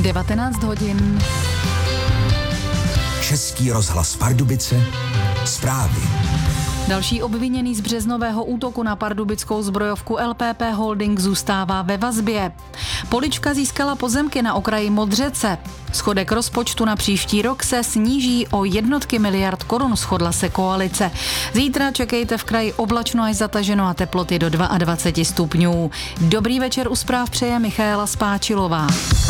19 hodin. Český rozhlas Pardubice, zprávy. Další obviněný z březnového útoku na pardubickou zbrojovku LPP Holding zůstává ve vazbě. Polička získala pozemky na okraji Modřece. Schodek rozpočtu na příští rok se sníží o jednotky miliard korun, shodla se koalice. Zítra čekejte v kraji oblačno až zataženo a teploty do 22 stupňů. Dobrý večer, u zpráv přeje Michaela Spáčilová.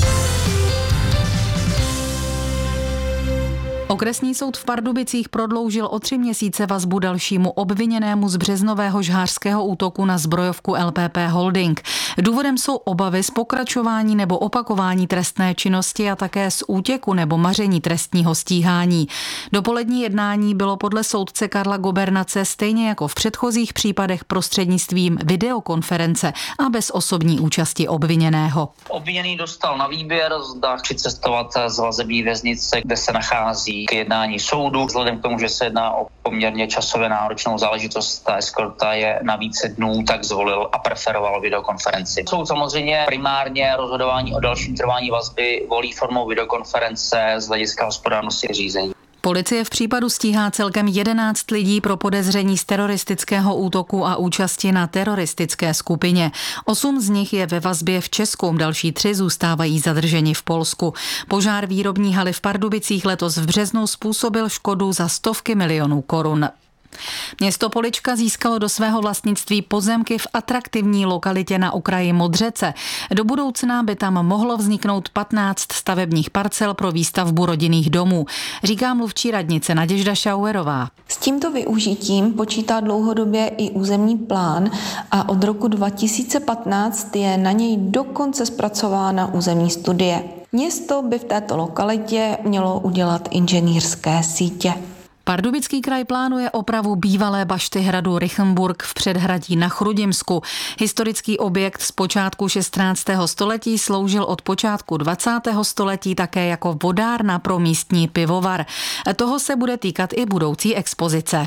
Okresní soud v Pardubicích prodloužil o 3 měsíce vazbu dalšímu obviněnému z březnového žhářského útoku na zbrojovku LPP Holding. Důvodem jsou obavy z pokračování nebo opakování trestné činnosti a také z útěku nebo maření trestního stíhání. Dopolední jednání bylo podle soudce Karla Gobernace stejně jako v předchozích případech prostřednictvím videokonference a bez osobní účasti obviněného. Obviněný dostal na výběr, zda chce cestovat z vazební věznice, kde se nachází, k jednání soudu. Vzhledem k tomu, že se jedná o poměrně časově náročnou záležitost, ta eskorta je na více dnů, tak zvolil a preferoval videokonferenci. Soud samozřejmě primárně rozhodování o dalším trvání vazby volí formou videokonference z hlediska hospodárnosti řízení. Policie v případu stíhá celkem 11 lidí pro podezření z teroristického útoku a účasti na teroristické skupině. 8 z nich je ve vazbě v Česku, další 3 zůstávají zadrženi v Polsku. Požár výrobní haly v Pardubicích letos v březnu způsobil škodu za stovky milionů korun. Město Polička získalo do svého vlastnictví pozemky v atraktivní lokalitě na okraji Modřece. Do budoucna by tam mohlo vzniknout 15 stavebních parcel pro výstavbu rodinných domů, říká mluvčí radnice Naděžda Šauerová. S tímto využitím počítá dlouhodobě i územní plán a od roku 2015 je na něj dokonce zpracována územní studie. Město by v této lokalitě mělo udělat inženýrské sítě. Pardubický kraj plánuje opravu bývalé bašty hradu Rychenburg v předhradí na Chrudimsku. Historický objekt z počátku 16. století sloužil od počátku 20. století také jako vodárna pro místní pivovar. Toho se bude týkat i budoucí expozice.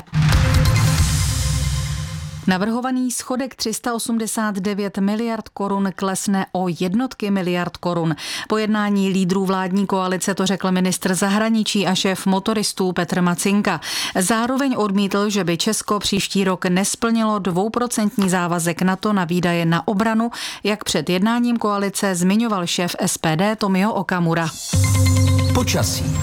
Navrhovaný schodek 389 miliard korun klesne o jednotky miliard korun. Po jednání lídrů vládní koalice to řekl ministr zahraničí a šéf motoristů Petr Macinka. Zároveň odmítl, že by Česko příští rok nesplnilo 2% závazek NATO na výdaje na obranu, jak před jednáním koalice zmiňoval šéf SPD Tomio Okamura. Počasí.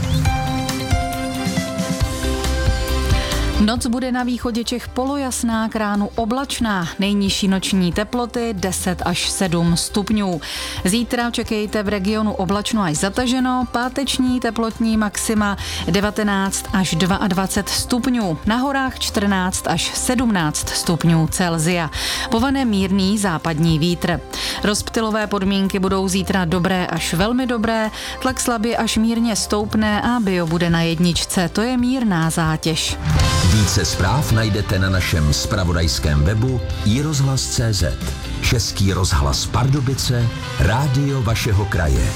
Noc bude na východě Čech polojasná, k ránu oblačná, nejnižší noční teploty 10 až 7 stupňů. Zítra čekejte v regionu oblačno až zataženo, páteční teplotní maxima 19 až 22 stupňů, na horách 14 až 17 stupňů Celsia. Povane mírný západní vítr. Rozptylové podmínky budou zítra dobré až velmi dobré, tlak slabě až mírně stoupne a bio bude na jedničce, to je mírná zátěž. Více zpráv najdete na našem zpravodajském webu iRozhlas.cz. Český rozhlas Pardubice, rádio vašeho kraje.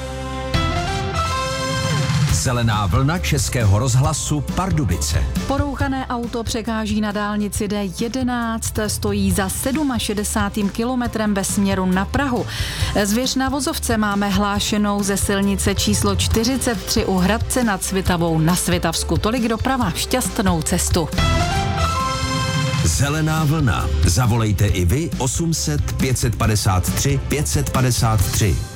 Zelená vlna Českého rozhlasu Pardubice. Porouchané auto překáží na dálnici D11, stojí za 67. kilometrem bez směru na Prahu. Zvěř na vozovce máme hlášenou ze silnice číslo 43 u Hradce nad Svitavou na Svitavsku. Tolik doprava, šťastnou cestu. Zelená vlna. Zavolejte i vy 800 553 553.